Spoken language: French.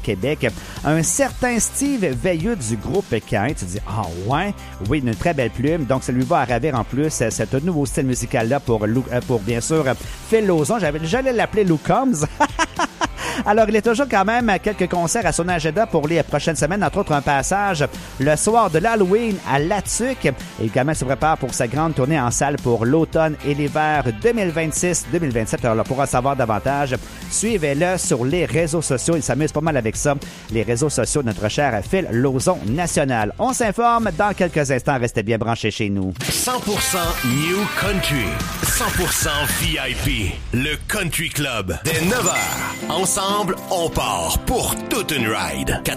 Québec. Un certain Steve Veilleux du groupe Cain. Tu dis, ah ouais, oui, une très belle plume. Donc, ça lui va à ravir en plus cet nouveau style musical-là pour bien sûr, Phil Lauzon. J'allais l'appeler Lou Combs. Alors, il est toujours quand même à quelques concerts à son agenda pour les prochaines semaines, entre autres un passage le soir de l'Halloween à Latuc. Et également se prépare pour sa grande tournée en salle pour l'automne et l'hiver 2026-2027. Alors, là, pour en savoir davantage, suivez-le sur les réseaux sociaux. Il s'amuse pas mal avec ça. Les réseaux sociaux de notre cher Phil Lauzon National. On s'informe dans quelques instants. Restez bien branchés chez nous. 100% New Country. 100% VIP. Le Country Club. Dès 9h. Ensemble, on part pour toute une ride. 96.9.